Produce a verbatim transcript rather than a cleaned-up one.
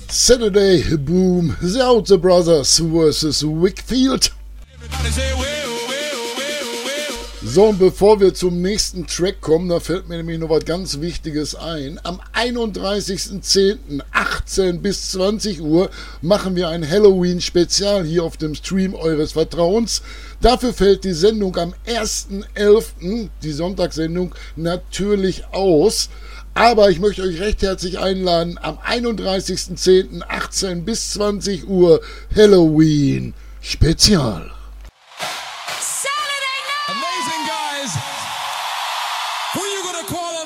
Saturday Boom, The Outer Brothers versus Wickfield. So, und bevor wir zum nächsten Track kommen, da fällt mir nämlich noch was ganz Wichtiges ein. Am einunddreißigsten zehnten achtzehn bis zwanzig Uhr machen wir ein Halloween-Spezial hier auf dem Stream eures Vertrauens. Dafür fällt die Sendung am ersten elften, die Sonntagssendung, natürlich aus. Aber ich möchte euch recht herzlich einladen, am einunddreißigsten zehnten achtzehn bis zwanzig Uhr Halloween-Spezial.